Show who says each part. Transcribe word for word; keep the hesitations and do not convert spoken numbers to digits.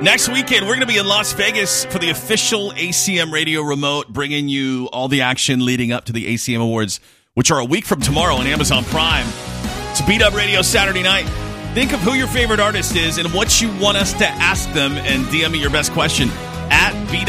Speaker 1: Next weekend, we're going to be in Las Vegas for the official A C M Radio Remote, bringing you all the action leading up to the A C M Awards, which are a week from tomorrow on Amazon Prime. It's Beat Up Radio Saturday night. Think of who your favorite artist is and what you want us to ask them, and D M me your best question at Beat